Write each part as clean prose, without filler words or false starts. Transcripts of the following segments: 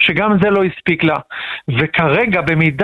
שגם זה לא הספיק לה. וכרגע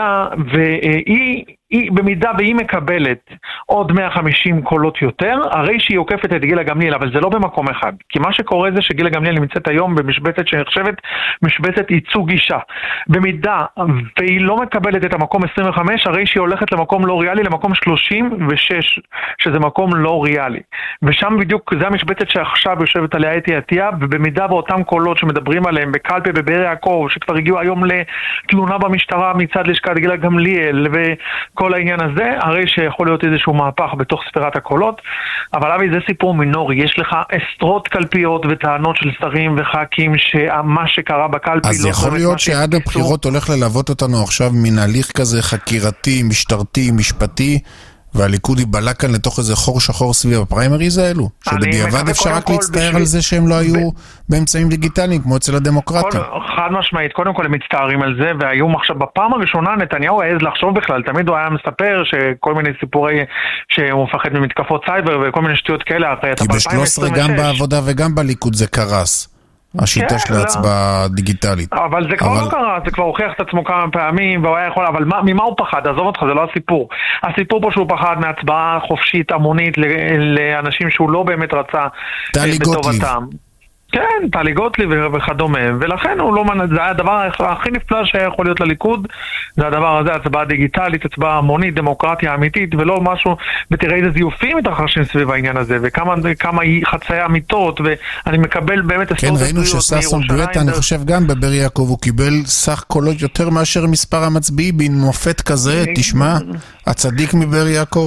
במידה והיא מקבלת עוד 150 קולות יותר, הרי שהיא עוקפת את גילה גמליאל, אבל זה לא במקום אחד. כי מה שקורה זה שגילה גמליאל נמצאת היום במשבצת שנחשבת משבצת ייצוג אישה. במידה והיא לא מקבלת את המקום 25, הרי שהיא הולכת למקום לא ריאלי, למקום 36, שזה מקום לא ריאלי. ושם בדיוק, זה המשבצת שעכשיו יושבת עליה אתי עטיה, ובמידה באותם קולות שמדברים עליהם בקלפי בבאר יעקב, שכבר הגיעו היום לתלונה במשטרה מצד לשכת גילה גמליאל, כל העניין הזה, הרי שיכול להיות איזשהו מהפך בתוך ספירת הקולות, אבל אבי זה סיפור מינורי, יש לך עשרות קלפיות וטענות של שרים וח"כים שמה שקרה בקלפי אז יכול להיות שעד הבחירות הולך ללוות אותנו עכשיו מן הליך כזה חקירתי, משטרתי, משפטי, והליכוד ייבלה כאן לתוך איזה חור שחור סביב הפריימריז האלו, שבדיעבד אפשר רק להצטער על זה שהם לא היו באמצעים דיגיטליים כמו אצל הדמוקרטים. חד משמעית, קודם כל הם מצטערים על זה, והיום עכשיו בפעם הראשונה נתניהו העז לחשוב בכלל, תמיד הוא היה מספר שכל מיני סיפורי שהוא מפחד ממתקפות סייבר וכל מיני שטויות כאלה. כי ב-13 גם בעבודה וגם בליכוד זה קרס. השיטה של ההצבעה דיגיטלית. אבל זה כבר לא קרה, זה כבר הוכיח את עצמו כמה פעמים, והוא היה יכול, אבל ממה הוא פחד? עזוב אותך, זה לא הסיפור. הסיפור פה שהוא פחד מהצבעה חופשית, המונית, לאנשים שהוא לא באמת רצה בטובתם. כן, טלי גוטליב וכדומה, ולכן הוא לא מנע, זה הדבר הכי נפלא שיכול להיות לליכוד, זה הדבר הזה, הצבעה דיגיטלית, הצבעה המונית, דמוקרטיה אמיתית, ולא משהו, ותראה איזה זיופים מתרחשים סביב העניין הזה, וכמה היא חצאי אמיתות, ואני מקבל באמת כן, ראינו שששון גואטה, אני חושב גם בבאר יעקב, הוא קיבל סך קולות יותר מאשר מספר המצביעים, בין מופת כזה, תשמע, הצדיק מבאר יעקב.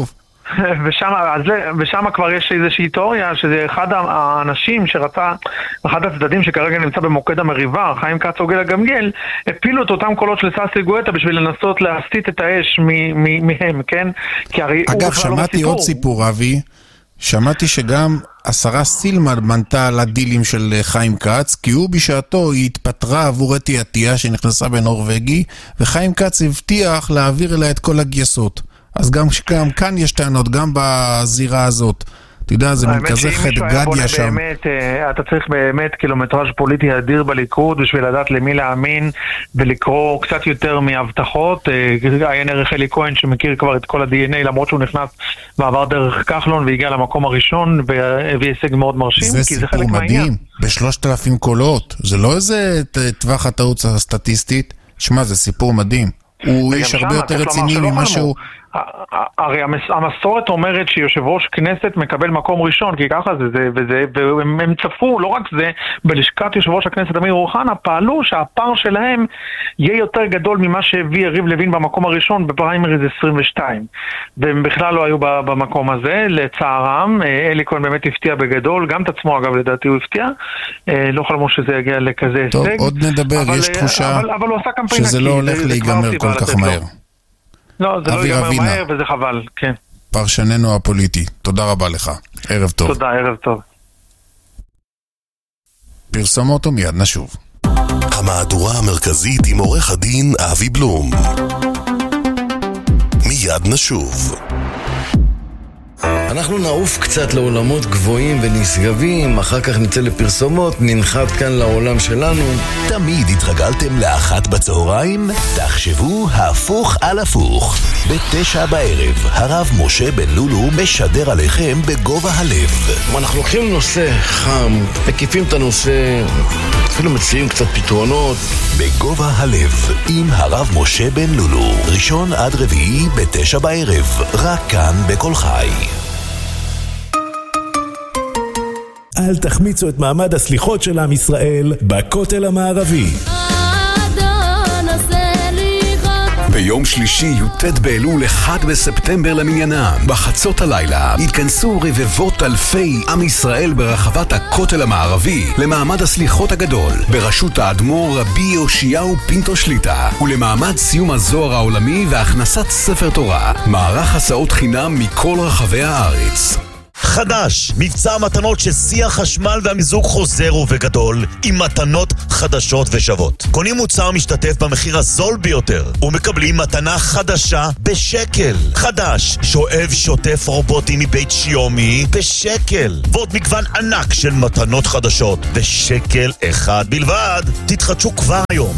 ושם כבר יש איזושהי תיאוריה שזה אחד האנשים שרצה, אחד הצדדים שכרגע נמצא במוקד המריבה, חיים כץ או גילה גמליאל, הפילו את אותם קולות של ששי גואטה בשביל לנסות להסיט את האש מהם, כן? אגב, שמעתי עוד סיפור, אבי, שמעתי שגם השרה סילמן מנתה על הדילים של חיים כץ, כי הוא בשעתו היא התפטרה עבור אתי עטיה שנכנסה בנורווגי, וחיים כץ הבטיח להעביר אליה את כל הגייסות. אז גם כאן יש טענות, גם בזירה הזאת. אתה יודע, זה כזה חדגדיה שם. אתה צריך באמת קילומטראז' פוליטי אדיר בליכוד, בשביל לדעת למי להאמין, ולקרוא קצת יותר מהבטחות. עיין ערך אלי כהן שמכיר כבר את כל ה-DNA, למרות שהוא נכנס ועבר דרך כחלון, והגיע למקום הראשון, והביא הישג מאוד מרשים, כי זה חלק מהעניין. ב-3,000 קולות. זה לא איזה טווח הטעות הסטטיסטית. שמע, זה סיפור מדהים. הוא איש הרבה יותר רציני ממה שהוא... הרי המסורת אומרת שיושב ראש כנסת מקבל מקום ראשון, כי ככה זה, והם צפו, לא רק זה, בלשכת יושב ראש הכנסת אמיר אוחנה, פעלו שהפער שלהם יהיה יותר גדול ממה שהביא יריב לוין במקום הראשון בפריימריז 22. והם בכלל לא היו במקום הזה, לצערם, אלי כהן באמת הפתיע בגדול, גם את עצמו אגב לדעתי הוא הפתיע, לא חלמו שזה יגיע לכזה הישג. טוב, עוד נדבר, יש תחושה שזה לא הולך להיגמר כל כך מהר. לא, זה לא ייגמר מהר וזה חבל, כן. פרשננו הפוליטי, תודה רבה לך. ערב טוב. תודה, ערב טוב. פרסומות ומיד נשוב. המהדורה המרכזית עם עורך הדין אבי בלום. מיד נשוב. אנחנו נעוף קצת לעולמות גבוהים ונשגבים, אחר כך נצא לפרסומות, ננחת כאן לעולם שלנו. תמיד התרגלתם לאחת בצהריים? תחשבו הפוך על הפוך. ב9 בערב, הרב משה בן לולו משדר עליכם בגובה הלב. אנחנו לוקחים נושא חם, מקיפים את הנושא, אפילו מציעים קצת פתרונות. בגובה הלב, עם הרב משה בן לולו, ראשון עד רביעי ב9 בערב, רק כאן בכל חי. אל תחמיצו את מעמד הסליחות של עם ישראל בכותל המערבי. ביום שלישי י"ט באלול 1 בספטמבר למניינם, בחצות הלילה התכנסו רבבות אלפי עם ישראל ברחבת הכותל המערבי למעמד הסליחות הגדול בראשות האדמו"ר רבי יאשיהו פינטו שליטה, ולמעמד סיום הזוהר העולמי והכנסת ספר תורה, מערך הסעות חינם מכל רחבי הארץ. חדש, מבצע מתנות ששיא החשמל והמיזוג חוזר ובגדול, עם מתנות חדשות ושוות. קונים מוצר משתתף במחיר הזול ביותר, ומקבלים מתנה חדשה בשקל. חדש, שואב שוטף רובוטי מבית שיומי בשקל. ועוד מגוון ענק של מתנות חדשות בשקל אחד בלבד. תתחדשו כבר היום.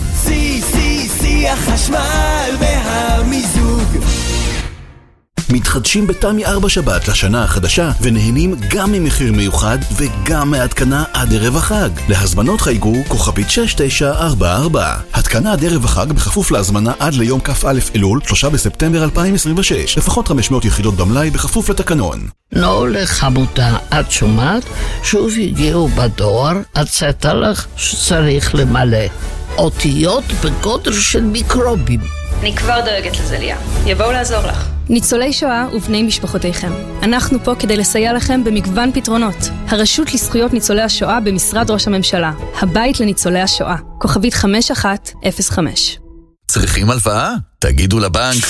שיא החשמל והמיזוג. מתחדשים בתמי 4 שבת לשנה החדשה ונהנים גם ממחיר מיוחד וגם מהתקנה עד ערב החג. להזמנות חייגו כוכבית 6944. התקנה עד ערב החג בכפוף להזמנה עד ליום כ"א אלול 3 בספטמבר 2026. לפחות 500 יחידות במלאי בכפוף לתקנון. נו לחמותה, את שומעת? שוב הגיעו בדואר, הצעת לך שצריך למלא אותיות בגודל של מיקרובים. אני כבר דואגת לזה, ליה. יבואו לעזור לך. ניצולי שואה ובני משפחותיכם. אנחנו פה כדי לסייע לכם במגוון פתרונות. הרשות לזכויות ניצולי השואה במשרד ראש הממשלה. הבית לניצולי השואה. כוכבית 5105. צריכים הלוואה? תגידו לבנק.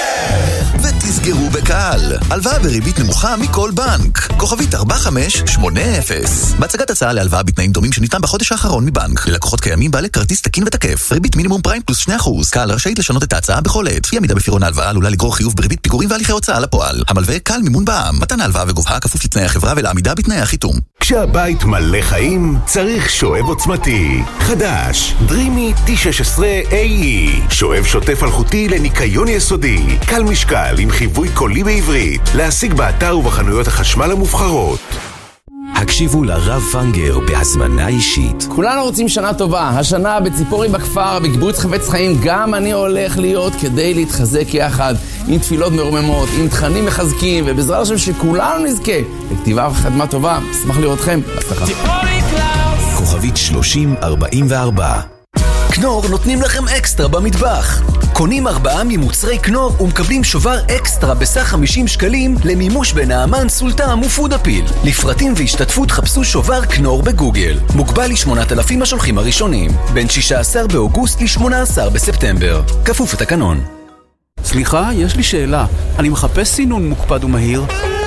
ותסגרו בקל. הלוואה בריבית נמוכה מכל בנק. כוכבית 4580. בהצגת הצעה להלוואה בתנאים דומים שניתן בחודש האחרון מבנק. ללקוחות קיימים בעלי כרטיס תקין ותקף. ריבית מינימום פריים פלוס 2%. קל רשאית לשנות את ההצעה בכל עת. אי עמידה בפירעון ההלוואה עלולה לגרור חיוב בריבית פיגורים והליכי הוצאה לפועל. המלווה קל מימון בע"מ. מתן ההלוואה וגובהה כפוף לתנאי החברה ולעמידה בתנאי החיתום. כשהבית מלא חיים, צריך שואב עוצמתי. חדש, דרימי T16AE. שואב שוטף אלחוטי לניקיון יסודי. קל משקל עם חיווי קולי בעברית. להשיג באתר ובחנויות החשמל המובחרות. הקשיבו לרב פנגר בהזמנה אישית. כולנו רוצים שנה טובה. השנה בציפורי בכפר, בקיבוץ חפץ חיים, גם אני הולך להיות כדי להתחזק יחד, עם תפילות מרוממות, עם תכנים מחזקים, ובעזרת השם שכולנו נזכה לכתיבה וחתימה טובה. אשמח לראותכם. בהצלחה. כוכבית 3044. כנור נותנים לכם אקסטרה במטבח. קונים 4 ממוצרי כנור ומקבלים שובר אקסטרה בסך 50 שקלים למימוש בנעמן, סולטם ופודאפיל. לפרטים והשתתפות חפשו שובר כנור בגוגל. מוגבל ל8,000 השולחים הראשונים. בין 16 באוגוסט ל18 בספטמבר. כפוף לתקנון. סליחה, יש לי שאלה. אני מחפש סינון מוקפד ומהיר.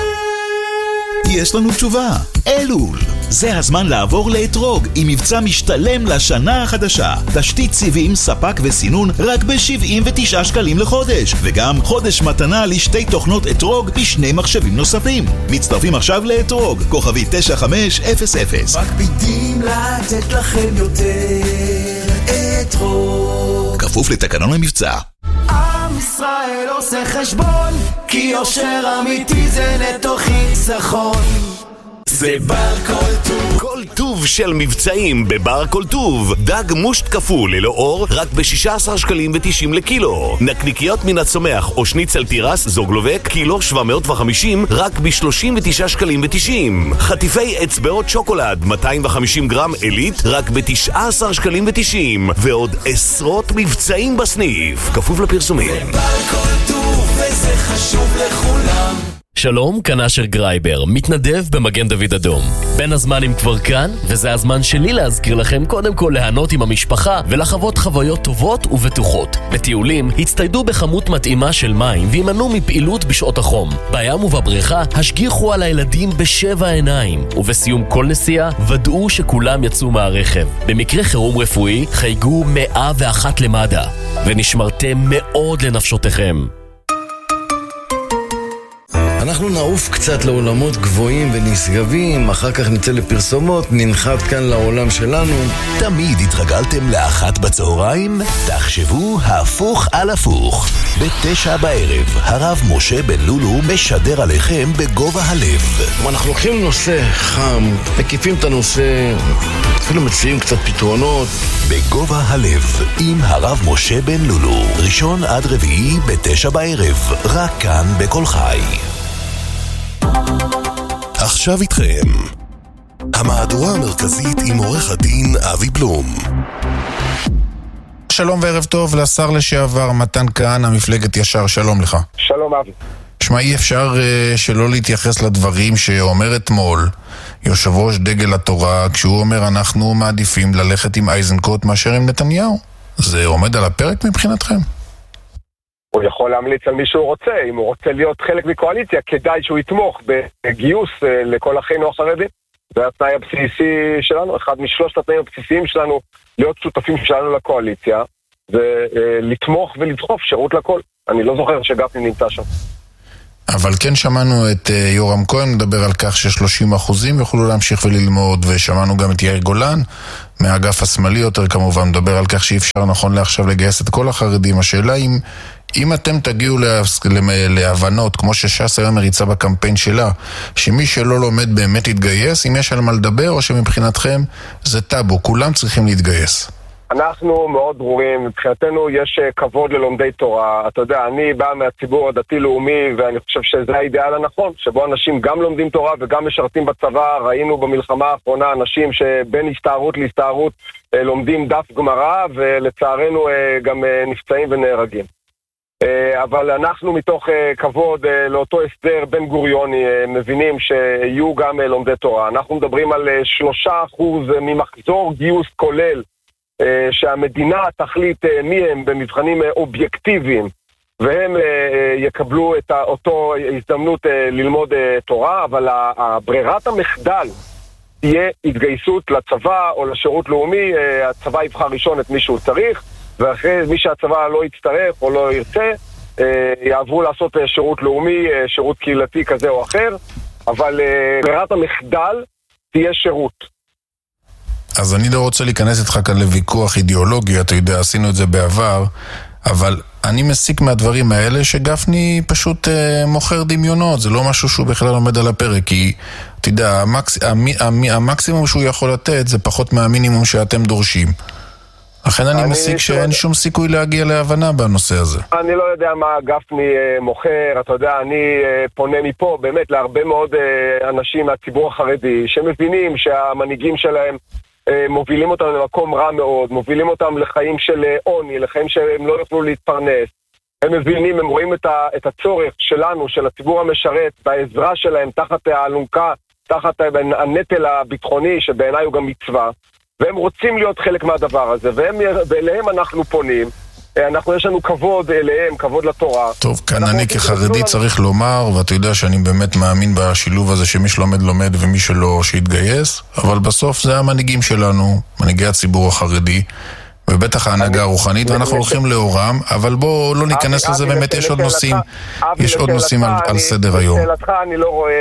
יש לנו תשובה. אלול. זה הזמן לעבור לאתרוג עם מבצע משתלם לשנה החדשה. תשתית סיבים, ספק וסינון רק ב-79 שקלים לחודש. וגם חודש מתנה לשתי תוכנות אתרוג בשני מחשבים נוספים. מצטרפים עכשיו לאתרוג. כוכבי 9500. מקפידים לתת לכם יותר אתרוג. כפוף לתקנון המבצע. עם ישראל עושה חשבון, כי יושר אמיתי זה נטו חיסכון. זה בר כל טוב. כל טוב של מבצעים בבר כל טוב. דג מושט כפול ללא אור רק ב-16 שקלים ו90 לקילו. נקניקיות מן הצומח או שניצל תירס זוגלובק קילו 750 רק ב-39 שקלים ו90. חטיפי אצבעות שוקולד 250 גרם אלית רק ב-19 שקלים ו90. ועוד עשרות מבצעים בסניף. כפוף לפרסומים. זה בר כל טוב וזה חשוב לכולם. שלום, כאן אשר גרייבר, מתנדב במגן דוד אדום. בין הזמנים כבר כאן, וזה הזמן שלי להזכיר לכם קודם כל להנות עם המשפחה ולחוות חוויות טובות ובטוחות. לטיולים, הצטיידו בכמות מתאימה של מים וימנעו מפעילות בשעות החום. בים ובבריכה, השגיחו על הילדים ב7 עיניים, ובסיום כל נסיעה, ודאו שכולם יצאו מהרכב. במקרה חירום רפואי, חייגו 101 למד"א, ונשמרתם מאוד לנפשותיכם. אנחנו נעוף קצת לעולמות גבוהים ונשגבים, אחר כך נצא לפרסומות, ננחת כאן לעולם שלנו. תמיד התרגלתם ל1 בצהריים? תחשבו הפוך על הפוך. ב9 בערב, הרב משה בן לולו משדר עליכם בגובה הלב. אנחנו לוקחים נושא חם, מקיפים את הנושא, אפילו מציעים קצת פתרונות. בגובה הלב, עם הרב משה בן לולו, ראשון עד רביעי ב9 בערב, רק כאן בכל חי. עכשיו איתכם המהדורה המרכזית עם עורך הדין אבי בלום. שלום וערב טוב לשר לשעבר מתן כהנא, מפלגת ישר. שלום לך. שלום אבי. שמע, אי אפשר שלא להתייחס לדברים שאומר אתמול יושב ראש דגל התורה, כשהוא אומר אנחנו מעדיפים ללכת עם איזנקוט מאשר עם נתניהו. זה עומד על הפרק מבחינתכם? הוא יכול להמליץ על מי שהוא רוצה. אם הוא רוצה להיות חלק מקואליציה, כדאי שהוא יתמוך בגיוס לכל אחינו החרדים. זה התנאי הבסיסי שלנו, אחד משלושת התנאים הבסיסיים שלנו, להיות שותפים שלנו לקואליציה, ולתמוך ולדחוף שירות לכל. אני לא זוכר שגפני נמצא שם. אבל כן שמענו את יורם כהן מדבר על כך ש30% יוכלו להמשיך וללמוד, ושמענו גם את יאיר גולן מהאגף השמאלי יותר כמובן מדבר על כך שאי אפשר נכון לעכשיו לגייס את כל החרדים. השאלה אם אתם תגיעו להבנות, כמו שש"ס היום מריצה בקמפיין שלה, שמי שלא לומד באמת יתגייס, אם יש על מה לדבר או שמבחינתכם זה טאבו, כולם צריכים להתגייס. אנחנו מאוד ברורים, מבחינתנו יש כבוד ללומדי תורה. אתה יודע, אני בא מהציבור הדתי-לאומי, ואני חושב שזה האידאל הנכון, שבו אנשים גם לומדים תורה וגם משרתים בצבא. ראינו במלחמה האחרונה אנשים שבין הסתערות להסתערות לומדים דף גמרא, ולצערנו גם נפצעים ונהרגים. אבל אנחנו מתוך כבוד לאותו הסדר בן גוריוני מבינים שיהיו גם לומדי תורה. אנחנו מדברים על 3% ממחזור גיוס כולל, שהמדינה תחליט מי הם במבחנים אובייקטיביים, והם יקבלו את אותו הזדמנות ללמוד תורה. אבל ברירת המחדל תהיה התגייסות לצבא או לשירות לאומי. הצבא יבחר ראשון את מי שהוא צריך, ואחרי מי שהצבא לא יצטרך או לא ירצה, יעברו לעשות שירות לאומי, שירות קהילתי כזה או אחר. אבל ברירת המחדל תהיה שירות. אז אני לא רוצה להיכנס איתך כאן לוויכוח אידיאולוגי, אתה יודע, עשינו את זה בעבר, אבל אני מסיק מהדברים האלה שגפני פשוט מוכר דמיונות, זה לא משהו שהוא בכלל עומד על הפרק, כי אתה יודע, המקסימום שהוא יכול לתת זה פחות מהמינימום שאתם דורשים. לכן אני מסיק שאין שום סיכוי להגיע להבנה בנושא הזה. אני לא יודע מה גפני מוכר, אתה יודע, אני פונה מפה באמת להרבה מאוד אנשים מהציבור החרדי, שמבינים שהמנהיגים שלהם מובילים אותם למקום רע מאוד, מובילים אותם לחיים של עוני, לחיים שהם לא יוכלו להתפרנס. הם מבינים, הם רואים את הצורך שלנו, של הציבור המשרת, בעזרה שלהם תחת האלונקה, תחת הנטל הביטחוני, שבעיניי הוא גם מצווה, והם רוצים להיות חלק מהדבר הזה, ואליהם אנחנו פונים. יש לנו כבוד אליהם, כבוד לתורה. טוב, כאן אני כחרדי צריך לומר, ואתה יודע שאני באמת מאמין בשילוב הזה שמי שלומד לומד ומי שלא שיתגייס, אבל בסוף זה המנהיגים שלנו, מנהיגי הציבור החרדי, ובטח ההנהגה הרוחנית, ואנחנו הולכים לאורם, אבל בואו לא ניכנס לזה, באמת יש עוד נושאים על סדר היום. לשאלתך אני לא רואה,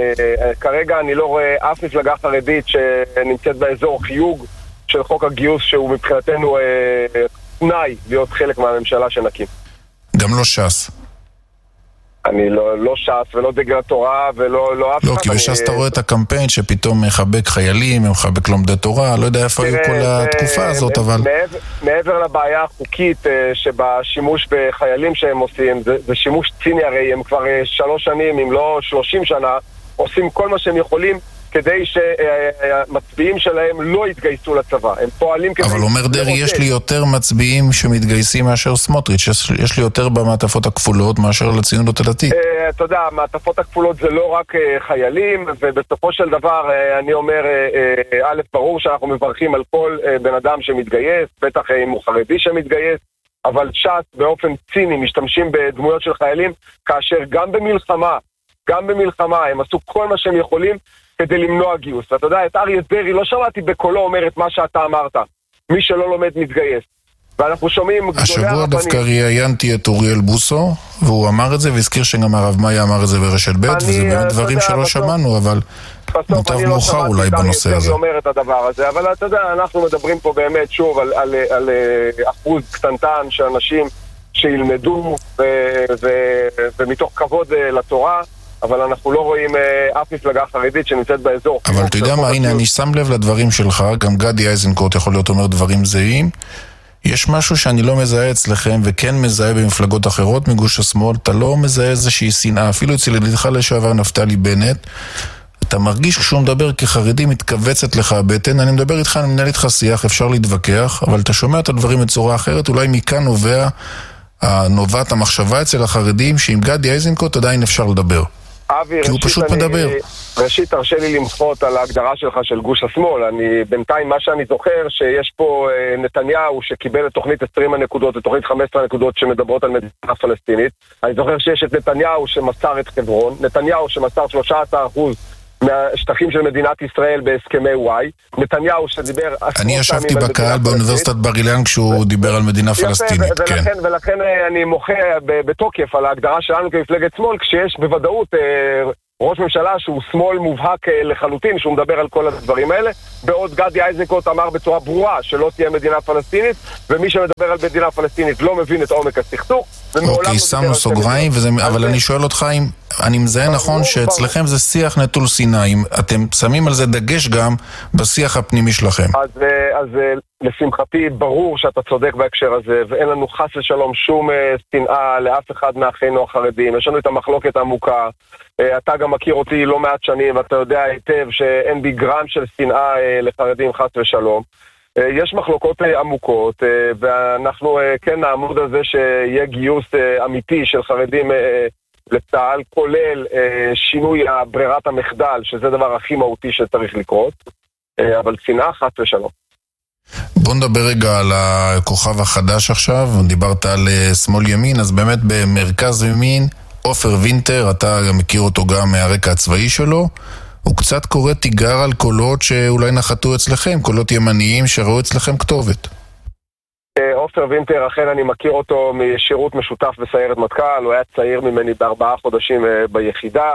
כרגע אני לא רואה אף מפלגה חרדית שנמצאת באזור חיוג של חוק הגיוס, שהוא מבחינתנו תנאי להיות חלק מהממשלה שנקים. גם לא ש"ס. אני לא ש"ס ולא דגל התורה ולא אף אחד. לא, כי בש"ס אתה רואה את הקמפיין שפתאום מחבק חיילים, מחבק לומדי תורה, לא יודע איפה היו כל התקופה הזאת, אבל... מעבר לבעיה החוקית שבשימוש בחיילים שהם עושים, זה שימוש ציני, הרי הם כבר 3 שנים, אם לא 30 שנה, עושים כל מה שהם יכולים כדי שהמצביעים שלהם לא יתגייסו לצבא. הם פועלים כדי... אבל אומר דרי, יש לי יותר מצביעים שמתגייסים מאשר סמוטריץ', יש לי יותר במעטפות הכפולות מאשר לציונות הדתית. אתה יודע, המעטפות הכפולות זה לא רק חיילים, ובסופו של דבר אני אומר, א', ברור שאנחנו מברכים על כל בן אדם שמתגייס, בטח אם הוא חרדי שמתגייס, אבל ש"ס באופן ציני משתמשים בדמויות של חיילים, כאשר גם במלחמה הם עשו כל מה שהם יכולים כדי למנוע גיוס. ואתה יודע, את אריה דרעי לא שמעתי בקולו אומר את מה שאתה אמרת, מי שלא לומד מתגייס. ואנחנו שומעים... השבוע דווקא ראיינתי את אוריאל בוסו, והוא אמר את זה, והזכיר שגם הרב מאיה אמר את זה ברשת ב', וזה באמת דברים שלא שמענו, אבל מוטב מאוחר אולי בנושא הזה. אני אומר את הדבר הזה, אבל אתה יודע, אנחנו מדברים פה באמת שוב על אחוז קטנטן של אנשים שילמדו ומתוך כבוד לתורה, אבל אנחנו לא רואים אף מפלגה חרדית שנמצאת באזור. אבל אתה יודע מה, הנה, אני שם לב לדברים שלך, גם גדי איזנקוט יכול להיות אומר דברים זהים. יש משהו שאני לא מזהה אצלכם, וכן מזהה במפלגות אחרות מגוש השמאל, אתה לא מזהה איזושהי שנאה, אפילו אצל ידידך לשעבר נפתלי בנט, אתה מרגיש כשהוא מדבר כחרדי מתכווצת לך הבטן, אני מדבר איתך, אני מנהל איתך שיח, אפשר להתווכח, אבל אתה שומע את הדברים בצורה אחרת, אולי מכאן נובעת המחשבה אצל החרדים, שעם גדי איזנקוט עדיין אפשר לדבר. כי הוא פשוט מדבר. ראשית, תרשה לי למחות על ההגדרה שלך של גוש השמאל. בינתיים מה שאני זוכר שיש פה נתניהו שקיבל את תוכנית 20 הנקודות ותוכנית 15 הנקודות שמדברות על מדינה פלסטינית. אני זוכר שיש את נתניהו שמסר את חברון, נתניהו שמסר 13% מהשטחים של מדינת ישראל בהסכמי וואי, נתניהו שדיבר... אני ישבתי בקהל באוניברסיטת בר אילן כשהוא דיבר על מדינה פלסטינית, כן. ולכן אני מוחה בתוקף על ההגדרה שלנו כמפלגת שמאל, כשיש בוודאות ראש ממשלה שהוא שמאל מובהק לחלוטין, שהוא מדבר על כל הדברים האלה, בעוד גדי איזנקוט אמר בצורה ברורה שלא תהיה מדינה פלסטינית, ומי שמדבר על מדינה פלסטינית לא מבין את עומק הסכסוך. אוקיי, שמנו סוגריים, אבל אני שואל אותך אם אני מזהה נכון שאצלכם זה שיח נטול שנאה, אם אתם שמים על זה דגש גם בשיח הפנימי שלכם. אז לשמחתי ברור שאתה צודק בהקשר הזה, ואין לנו חס ושלום שום שנאה לאף אחד מאחינו החרדים. יש לנו את המחלוקת העמוקה. אתה גם מכיר אותי לא מעט שנים, ואתה יודע היטב שאין בי גרם של שנאה לחרדים חס ושלום. יש מחלוקות עמוקות, ואנחנו כן נעמוד על זה שיהיה גיוס אמיתי של חרדים לצה"ל, כולל שינוי ברירת המחדל, שזה דבר הכי מהותי שצריך לקרות, אבל שנאה חס ושלום. בוא נדבר רגע על הכוכב החדש עכשיו, דיברת על שמאל ימין, אז באמת במרכז ימין, עופר וינטר, אתה מכיר אותו גם מהרקע הצבאי שלו, הוא קצת קורא תיגר על קולות שאולי נחתו אצלכם, קולות ימניים שראו אצלכם כתובת. עופר וינטר, אכן אני מכיר אותו משירות משותף בסיירת מטכ"ל, הוא היה צעיר ממני ב4 חודשים ביחידה.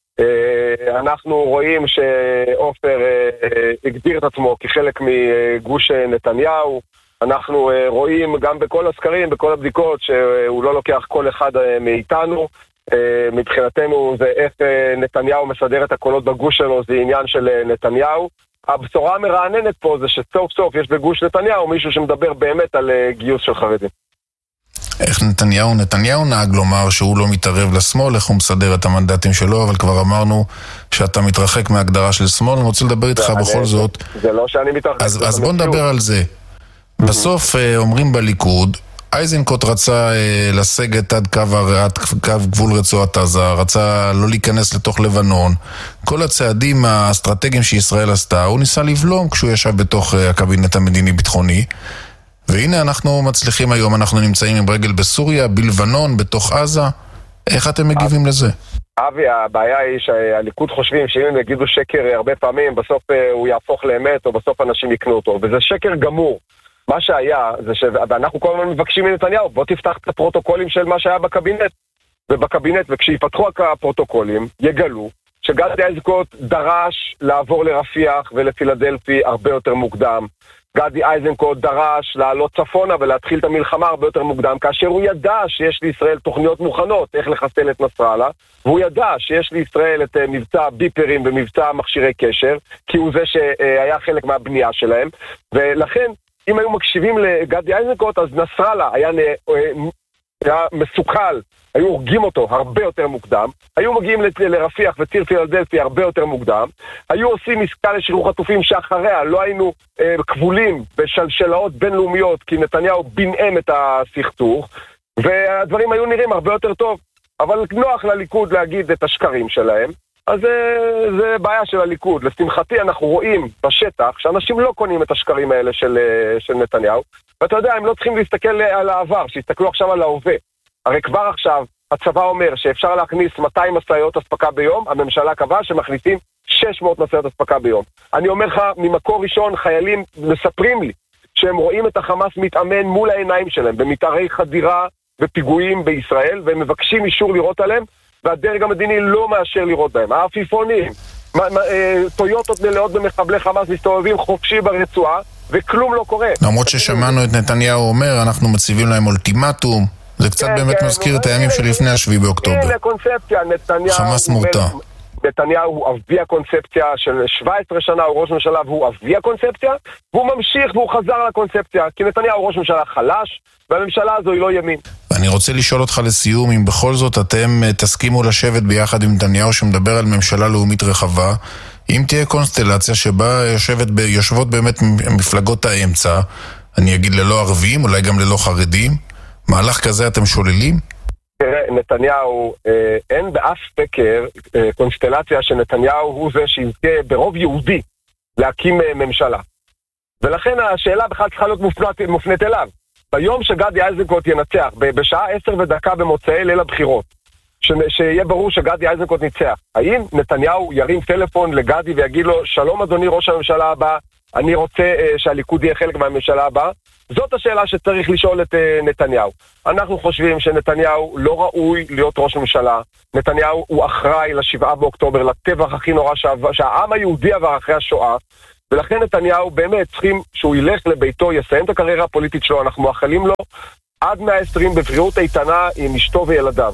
אנחנו רואים שעופר הגדיר את עצמו כחלק מגוש נתניהו, אנחנו רואים גם בכל הסקרים, בכל הבדיקות, שהוא לא לוקח כל אחד מאיתנו. מבחינתנו זה איך נתניהו מסדר את הקולות בגוש שלו, זה עניין של נתניהו. הבשורה המרעננת פה זה שסוף סוף יש בגוש נתניהו מישהו שמדבר באמת על גיוס של חרדים. איך נתניהו נהג לומר שהוא לא מתערב לשמאל, איך הוא מסדר את המנדטים שלו, אבל כבר אמרנו שאתה מתרחק מההגדרה של שמאל. אני רוצה לדבר איתך בכל זאת. זה לא שאני מתרחק. אז בוא נדבר על זה. בסוף אומרים בליכוד, איזנקוט רצה לסגת עד קו גבול רצועת עזה, רצה לא להיכנס לתוך לבנון. כל הצעדים האסטרטגיים שישראל עשתה, הוא ניסה לבלום כשהוא ישב בתוך הקבינט המדיני-ביטחוני. והנה אנחנו מצליחים היום, אנחנו נמצאים עם רגל בסוריה, בלבנון, בתוך עזה. איך אתם מגיבים לזה? אבי, הבעיה היא שהליכוד חושבים שאם הם יגידו שקר הרבה פעמים, בסוף הוא יהפוך לאמת, או בסוף אנשים יקנו אותו. וזה שקר גמור. מה שהיה, זה ואנחנו כל הזמן מבקשים מנתניהו, בוא תפתח את הפרוטוקולים של מה שהיה בקבינט. ובקבינט, וכשיפתחו הפרוטוקולים, יגלו שגדי איזנקוט דרש לעבור לרפיח ולפילדלפי הרבה יותר מוקדם. גדי איזנקוט דרש לעלות צפונה ולהתחיל את המלחמה הרבה יותר מוקדם, כאשר הוא ידע שיש לישראל תוכניות מוכנות איך לחסל את נסראללה, והוא ידע שיש לישראל את מבצע ביפרים ומבצע מכשירי קשר, כי הוא זה שהיה חלק מהבנייה שלהם, ולכן אם היו מקשיבים לגדי איזנקוט, אז נסראללה היה מסוכל, היו הורגים אותו הרבה יותר מוקדם, היו מגיעים לרפיח וציר פילדלפי הרבה יותר מוקדם, היו עושים עסקה לשחרור חטופים שאחריה לא היינו כבולים בשלשלאות בינלאומיות, כי נתניהו בינאם את הסכסוך, והדברים היו נראים הרבה יותר טוב. אבל נוח לליכוד להגיד את השקרים שלהם, אז זה בעיה של הליכוד. לשמחתי אנחנו רואים בשטח שאנשים לא קונים את השקרים האלה של נתניהו, ואתה יודע, הם לא צריכים להסתכל על העבר, שיסתכלו עכשיו על ההווה. הרי כבר עכשיו הצבא אומר שאפשר להכניס 200 משאיות הספקה ביום, הממשלה קבעה שמכניסים 600 משאיות הספקה ביום. אני אומר לך, ממקור ראשון חיילים מספרים לי שהם רואים את החמאס מתאמן מול העיניים שלהם, במתארי חדירה ופיגועים בישראל, והם מבקשים אישור לראות עליהם, והדרג המדיני לא מאשר לראות בהם. העפיפונים, טויוטות מלאות במחבלי חמאס מסתובבים חופשי ברצועה, וכלום לא קורה. למרות ששמענו את נתניהו אומר, אנחנו מציבים להם אולטימטום, זה קצת באמת מזכיר את הימים שלפני השביעי באוקטובר. הנה קונספציה, חמאס מורתע. נתניהו הוא אבי הקונספציה של 17 שנה, הוא ראש ממשלה והוא אבי הקונספציה, והוא ממשיך והוא חזר לקונספציה, כי נתניהו הוא ראש ממשלה חלש, והממשלה הזו היא לא ימין. אני רוצה לשאול אותך לסיום, אם בכל זאת אתם תסכימו לשבת ביחד עם נתניהו שמדבר על ממשלה לאומית רחבה, אם תהיה קונסטלציה שבה יושבות באמת מפלגות האמצע, אני אגיד ללא ערבים, אולי גם ללא חרדים, מהלך כזה אתם שוללים? תראה, שנתניהו, אין באף סקר קונסטלציה שנתניהו הוא זה שיזכה ברוב יהודי להקים ממשלה. ולכן השאלה בכלל צריכה להיות מופנית אליו. ביום שגדי איזנקוט ינצח, בשעה 10:01 במוצאי ליל הבחירות, שיהיה ברור שגדי איזנקוט ניצח, האם נתניהו ירים טלפון לגדי ויגיד לו, שלום אדוני ראש הממשלה הבא, אני רוצה שהליכוד יהיה חלק מהממשלה הבאה? זאת השאלה שצריך לשאול את נתניהו. אנחנו חושבים שנתניהו לא ראוי להיות ראש ממשלה. נתניהו הוא אחראי ל7 באוקטובר, לטבח הכי נורא שהעם היהודי עבר אחרי השואה, ולכן נתניהו באמת צריכים שהוא ילך לביתו, יסיים את הקריירה הפוליטית שלו, אנחנו מאחלים לו עד 120 בבריאות איתנה עם אשתו וילדיו.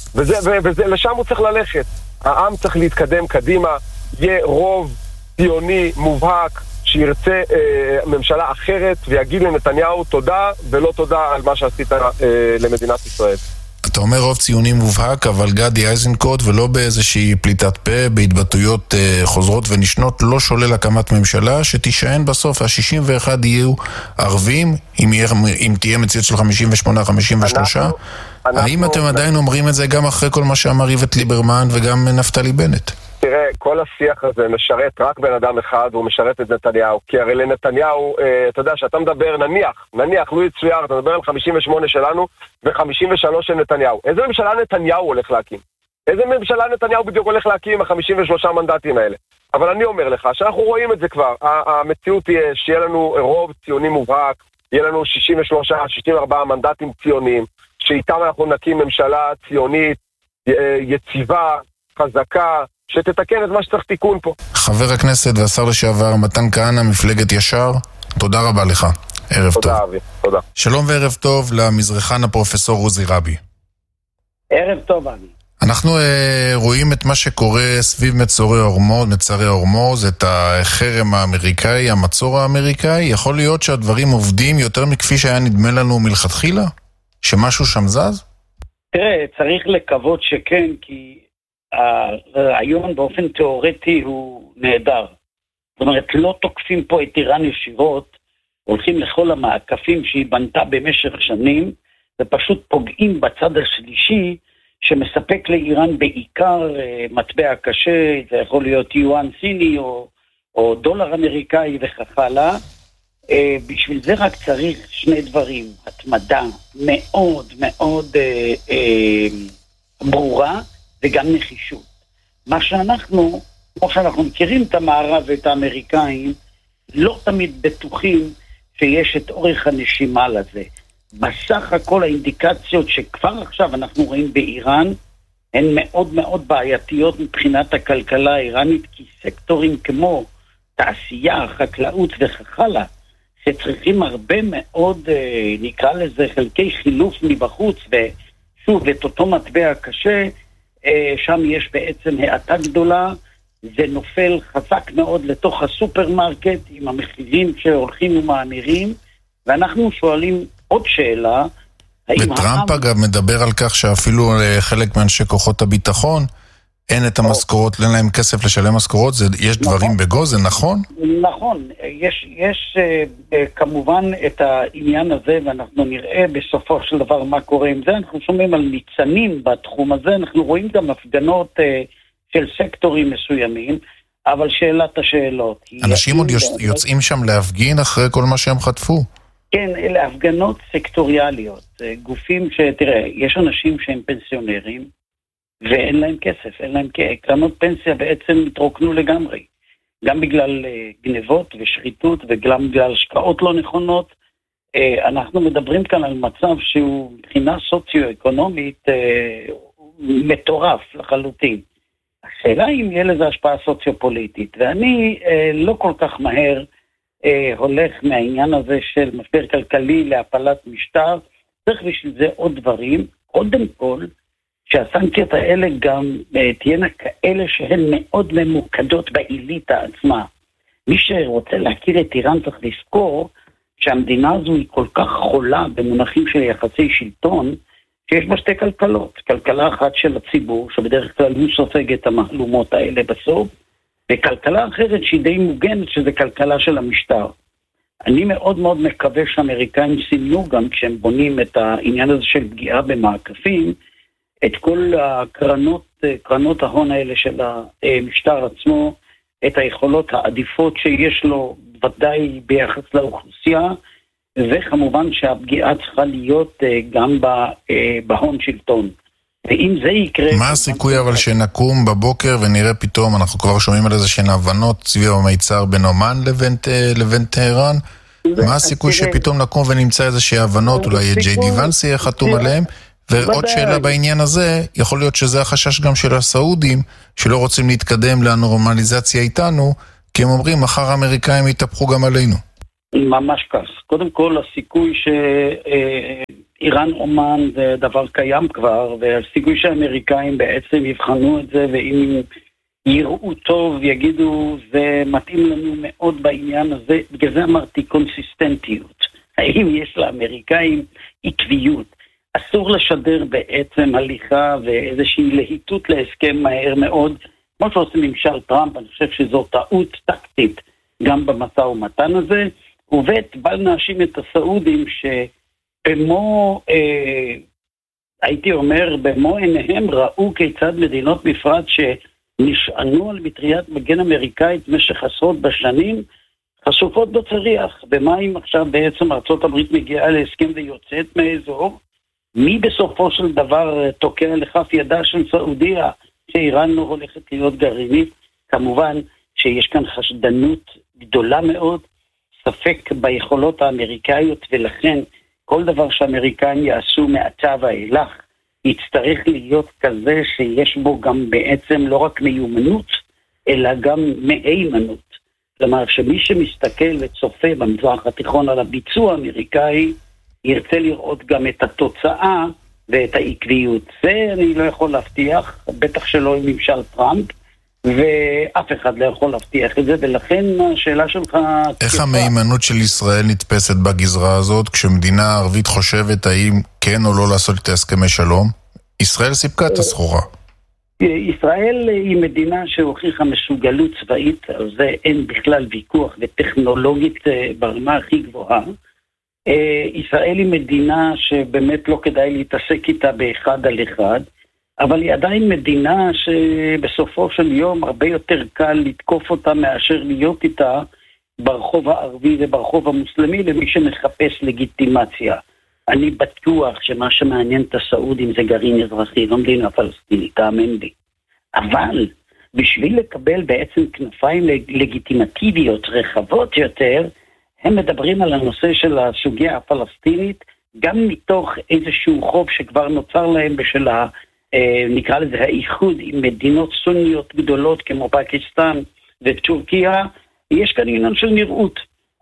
וזה לשם הוא צריך ללכת. העם צריך להתקדם קדימה, יהיה רוב ציוני מובהק, שירצה ממשלה אחרת ויגיד לנתניהו תודה ולא תודה על מה שעשית למדינת ישראל. אתה אומר רוב ציוני מובהק, אבל גדי איזנקוט ולא באיזושהי פליטת פה, בהתבטאויות חוזרות ונשנות, לא שולל הקמת ממשלה שתישען בסוף, ה-61 יהיו ערבים, אם תהיה מציאות של 58-53. האם אתם עדיין אומרים את זה גם אחרי כל מה שאמר איווט ליברמן וגם נפתלי בנט? תראה, כל השיח הזה משרת רק בן אדם אחד, והוא משרת את נתניהו. כי הרי לנתניהו, אתה יודע, שאתה מדבר, נניח, לא יצויר, אתה מדבר על 58 שלנו ו-53 של נתניהו. איזה ממשלה נתניהו הולך להקים? איזה ממשלה נתניהו בדיוק הולך להקים עם ה-53 מנדטים האלה? אבל אני אומר לך, שאנחנו רואים את זה כבר. המציאות תהיה שיהיה לנו רוב ציוני מובהק, יהיה לנו 63-64 מנדטים ציוניים, שאיתם אנחנו נקים ממשלה ציונית, יציבה, חזקה, שתתקן את מה שצריך תיקון פה. חבר הכנסת והשר לשעבר מתן כהנא, מפלגת ישר, תודה רבה לך. ערב טוב. תודה אבי, תודה. שלום וערב טוב למזרחן הפרופסור עוזי רבי. ערב טוב אבי. אנחנו רואים את מה שקורה סביב מצרי הורמוז, את החרם האמריקאי, המצור האמריקאי. יכול להיות שהדברים עובדים יותר מכפי שהיה נדמה לנו מלכתחילה? שמשהו שם זז? תראה, צריך לקוות שכן, כי הרעיון באופן תיאורטי הוא נהדר. זאת אומרת, לא תוקפים פה את איראן ישירות, הולכים לכל המעקפים שהיא בנתה במשך שנים, ופשוט פוגעים בצד השלישי, שמספק לאיראן בעיקר מטבע קשה, זה יכול להיות יואן סיני או דולר אמריקאי וכך הלאה. בשביל זה רק צריך שני דברים, התמדה מאוד מאוד ברורה וגם נחישות. מה שאנחנו, כמו שאנחנו מכירים את המערב ואת האמריקאים, לא תמיד בטוחים שיש את אורך הנשימה לזה. בסך הכל האינדיקציות שכבר עכשיו אנחנו רואים באיראן, הן מאוד מאוד בעייתיות מבחינת הכלכלה האיראנית, כי סקטורים כמו תעשייה, חקלאות וכך הלאה, שצריכים הרבה מאוד, נקרא לזה, חלקי חילוף מבחוץ, ושוב, את אותו מטבע קשה, שם יש בעצם האטה גדולה, זה נופל חזק מאוד לתוך הסופרמרקט, עם המחירים שהולכים ומאמירים, ואנחנו שואלים עוד שאלה, וטראמפ אגב מדבר על כך שאפילו חלק מאנשי כוחות הביטחון, אין את המשכורות, אין להם כסף לשלם משכורות, יש דברים בגו, זה נכון? נכון, יש כמובן את העניין הזה, ואנחנו נראה בסופו של דבר מה קורה עם זה, אנחנו שומעים על ניצנים בתחום הזה, אנחנו רואים גם הפגנות של סקטורים מסוימים, אבל שאלת השאלות. אנשים עוד יוצאים שם להפגין אחרי כל מה שהם חטפו? כן, אלה הפגנות סקטוריאליות, גופים שתראה, יש אנשים שהם פנסיונרים, ואין להם כסף, אין להם קרנות פנסיה בעצם התרוקנו לגמרי. גם בגלל גנבות ושחיתות וגם בגלל השקעות לא נכונות. אנחנו מדברים כאן על מצב שהוא מבחינה סוציו-אקונומית מטורף לחלוטין. השאלה אם יהיה לזה השפעה סוציו-פוליטית, ואני לא כל כך מהר הולך מהעניין הזה של משבר כלכלי להפלת משטר, צריך בשביל זה עוד דברים, קודם כל, שהסנקציות האלה גם תהיינה כאלה שהן מאוד ממוקדות באליטה עצמה. מי שרוצה להכיר את איראן צריך לזכור שהמדינה הזו היא כל כך חולה במונחים של יחסי שלטון, שיש בה שתי כלכלות. כלכלה אחת של הציבור, שבדרך כלל הוא סופג את המהלומות האלה בסוף, וכלכלה אחרת שהיא די מוגנת, שזה כלכלה של המשטר. אני מאוד מאוד מקווה שהאמריקאים סימנו גם כשהם בונים את העניין הזה של פגיעה במעקפים, את כל קרנות ההון האלה של המשטר עצמו, את היכולות העדיפות שיש לו ודאי ביחס לאוכלוסייה, וכמובן שהפגיעה צריכה להיות גם בהון שלטון. ואם זה יקרה... מה הסיכוי אבל שנקום בבוקר ונראה פתאום, אנחנו כבר שומעים על איזה שהן הבנות סביב המיצר בין אומן לבין טהרן, מה הסיכוי שפתאום נקום ונמצא איזה שהן הבנות, אולי ג'יי די ונס יהיה חתום עליהם? ועוד שאלה בעניין הזה, יכול להיות שזה החשש גם של הסעודים, שלא רוצים להתקדם לנורמליזציה איתנו, כי הם אומרים, מחר האמריקאים יתהפכו גם עלינו. ממש כך. קודם כל, הסיכוי שאיראן אומן זה דבר קיים כבר, והסיכוי שהאמריקאים בעצם יבחנו את זה, ואם יראו טוב, יגידו, זה מתאים לנו מאוד בעניין הזה, בגלל זה אמרתי קונסיסטנטיות. האם יש לאמריקאים עקביות? אסור לשדר בעצם הליכה ואיזושהי להיטות להסכם מהר מאוד, כמו שעושים ממשל טראמפ, אני חושב שזו טעות טקטית גם במשא ומתן הזה, ובית בל נאשים את הסעודים שבמו, הייתי אומר, במו עיניהם ראו כיצד מדינות מפרץ שנשענו על מטריית מגן אמריקאית במשך עשרות בשנים, חשופות בצריח. במה אם עכשיו בעצם ארצות הברית מגיעה להסכם ויוצאת מאזור? מי בסופו של דבר תוקע לכף ידה של סעודיה שאיראן לא הולכת להיות גרעינית? כמובן שיש כאן חשדנות גדולה מאוד, ספק ביכולות האמריקאיות, ולכן כל דבר שהאמריקאים יעשו מעתה ואילך יצטרך להיות כזה שיש בו גם בעצם לא רק מיומנות, אלא גם מהימנות. כלומר שמי שמסתכל וצופה במזרח התיכון על הביצוע האמריקאי, ירצה לראות גם את התוצאה ואת העקביות. זה אני לא יכול להבטיח, בטח שלא עם ממשל טראמפ, ואף אחד לא יכול להבטיח את זה, ולכן השאלה שלך... איך המהימנות של ישראל נתפסת בגזרה הזאת, כשמדינה ערבית חושבת האם כן או לא לעשות את הסכמי שלום? ישראל סיפקה את הסחורה. ישראל היא מדינה שהוכיחה מסוגלות צבאית, על זה אין בכלל ויכוח, וטכנולוגית ברמה הכי גבוהה. ישראל היא מדינה שבאמת לא כדאי להתעסק איתה באחד על אחד, אבל היא עדיין מדינה שבסופו של יום הרבה יותר קל לתקוף אותה מאשר להיות איתה ברחוב הערבי וברחוב המוסלמי למי שמחפש לגיטימציה. אני בטוח שמה שמעניין את הסעודים זה גרעין אזרחי, לא מדינה פלסטינית, תאמן לי. אבל בשביל לקבל בעצם כנפיים לגיטימטיביות רחבות יותר, הם מדברים על הנושא של הסוגיה הפלסטינית, גם מתוך איזשהו חוב שכבר נוצר להם בשל נקרא לזה האיחוד עם מדינות סוניות גדולות כמו פקיסטן וטורקיה. יש כאן עניין של נראות.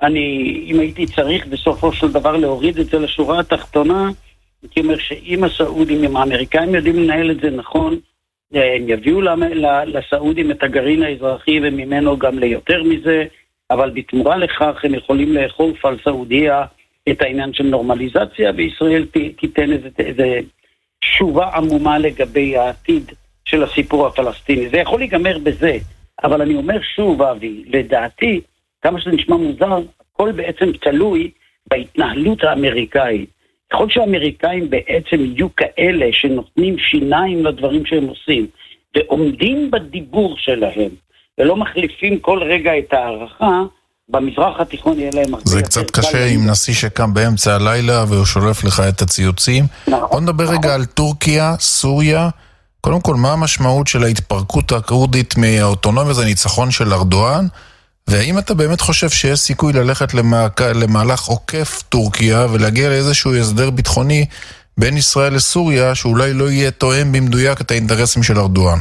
אם הייתי צריך בסופו של דבר להוריד את זה לשורה התחתונה, הייתי אומר שאם הסעודים, אם האמריקאים יודעים לנהל את זה נכון, הם יביאו לסעודים את הגרעין האזרחי וממנו גם ליותר מזה, אבל בתמורה לכך הם יכולים לאכוף על סעודיה את העניין של נורמליזציה, וישראל תיתן איזה תשובה עמומה לגבי העתיד של הסיפור הפלסטיני. זה יכול להיגמר בזה, אבל אני אומר שוב, אבי, לדעתי, כמה שזה נשמע מוזר, הכל בעצם תלוי בהתנהלות האמריקאית. ככל שהאמריקאים בעצם יהיו כאלה שנותנים שיניים לדברים שהם עושים, ועומדים בדיבור שלהם, ולא מחליפים כל רגע את הערכה, במזרח התיכון יהיה להם הרבה... זה קצת קשה עם נשיא שקם באמצע הלילה והוא שולף לך את הציוצים. בוא נדבר רגע על טורקיה, סוריה. קודם כל, מה המשמעות של ההתפרקות הכורדית מהאוטונומיה, זה ניצחון של ארדואן? והאם אתה באמת חושב שיש סיכוי ללכת למהלך עוקף טורקיה ולהגיע לאיזשהו הסדר ביטחוני בין ישראל לסוריה, שאולי לא יהיה תואם במדויק את האינטרסים של ארדואן?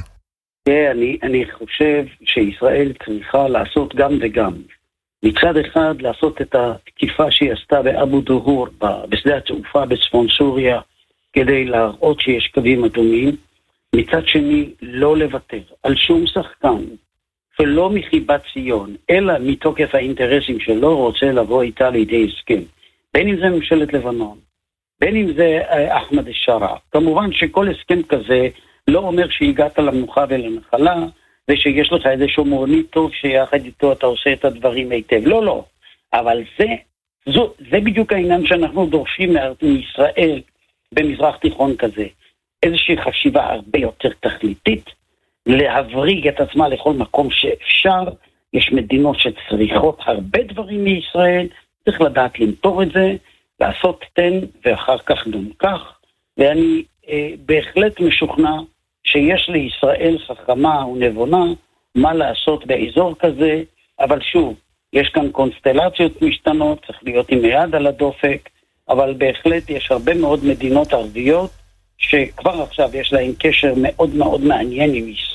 אני חושב שישראל צריכה לעשות גם וגם. מצד אחד לעשות את התקיפה שהיא עשתה באבו דהור, בשדה התעופה בצפון סוריה, כדי להראות שיש קווים אדומים. מצד שני, לא לוותר על שום שחקן, ולא מחיבת ציון, אלא מתוקף האינטרסים שלא רוצה לבוא איתה לידי הסכם. בין אם זה ממשלת לבנון, בין אם זה אחמד א-שרה. כמובן שכל הסכם כזה לא אומר שהגעת למנוחה ולנחלה, ושיש לך איזה שומרוני טוב שיחד איתו אתה עושה את הדברים היטב. לא, לא. אבל זה בדיוק העניין שאנחנו דורשים מישראל במזרח תיכון כזה. איזושהי חשיבה הרבה יותר תכליתית, להבריג את עצמה לכל מקום שאפשר. יש מדינות שצריכות הרבה דברים מישראל, צריך לדעת למתור את זה, לעשות תן ואחר כך גם כך, ואני בהחלט משוכנע שיש לישראל חכמה ונבונה מה לעשות באזור כזה, אבל שוב, יש כאן קונסטלציות משתנות, צריך להיות עם יד על הדופק, אבל בהחלט יש הרבה מאוד מדינות ערביות שכבר עכשיו יש להן קשר מאוד מאוד מעניין עם ישראל.